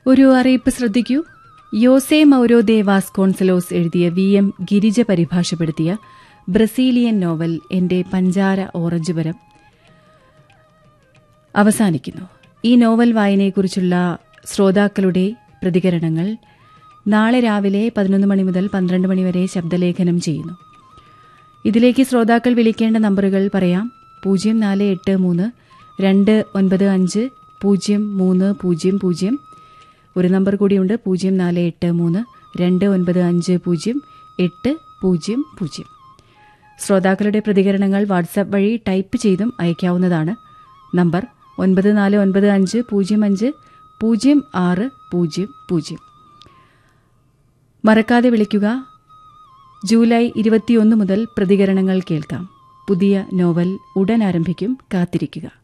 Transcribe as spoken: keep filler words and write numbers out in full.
ഒരു അറിയിപ്പ് ശ്രദ്ധിക്കൂ. യോസെ മൗരോ ദേ വാസ്കോൺസലോസ് എഴുതിയ V M Girija പരിഭാഷപ്പെടുത്തിയ Brazilian novel എന്റെ പഞ്ചാര ഓറഞ്ച് മരം അവസാനിക്കുന്നു. ഈ നോവൽ വായനയെക്കുറിച്ചുള്ള ശ്രോതാക്കളുടെ പ്രതികരണങ്ങൾ നാളെ രാവിലെ പതിനൊന്ന് മണി മുതൽ പന്ത്രണ്ട് മണി വരെ ശബ്ദലേഖനം ചെയ്യുന്നു. ഇതിലേക്ക് ശ്രോതാക്കൾ വിളിക്കേണ്ട നമ്പറുകൾ പറയാം. പൂജ്യം നാല് എട്ട് മൂന്ന് രണ്ട് ഒൻപത് അഞ്ച് പൂജ്യം മൂന്ന് പൂജ്യം പൂജ്യം. ഒരു നമ്പർ കൂടിയുണ്ട്, പൂജ്യം നാല് എട്ട് മൂന്ന് രണ്ട് ഒൻപത് അഞ്ച് പൂജ്യം എട്ട് പൂജ്യം പൂജ്യം. ശ്രോതാക്കളുടെ പ്രതികരണങ്ങൾ വാട്സാപ്പ് വഴി ടൈപ്പ് ചെയ്തും അയക്കാവുന്നതാണ്. നമ്പർ ഒൻപത് നാല് ഒൻപത് അഞ്ച് പൂജ്യം അഞ്ച് പൂജ്യം ആറ് പൂജ്യം പൂജ്യം. മറക്കാതെ വിളിക്കുക. ജൂലൈ ഇരുപത്തിയൊന്ന് മുതൽ പ്രതികരണങ്ങൾ കേൾക്കാം. പുതിയ നോവൽ ഉടൻ ആരംഭിക്കും, കാത്തിരിക്കുക.